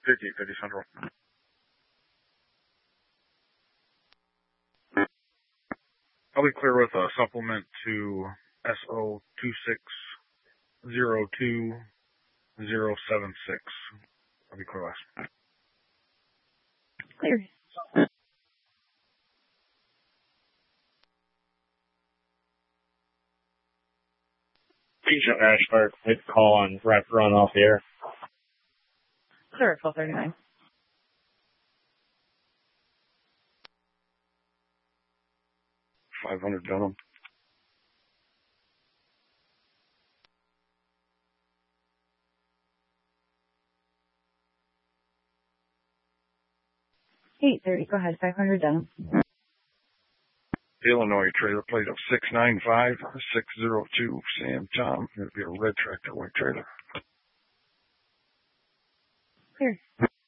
50 Central. I'll be clear with a supplement to SO 2602076. I'll be clear last. Clear. Agent Ashford, hit call on rapid run off the air. Clear at 1239. $500 Dunham. Go ahead, 500 Dunham. Illinois trailer plate of 695602 Sam Tom. It'll be a red tractor, white trailer. Clear.